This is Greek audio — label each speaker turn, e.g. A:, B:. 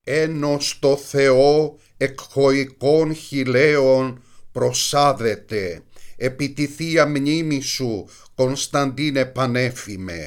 A: Ένος το Θεό εκχοικών χιλέων προσάδεται, επί τη Θεία Μνήμη σου, Κωνσταντίνε Πανέφημε.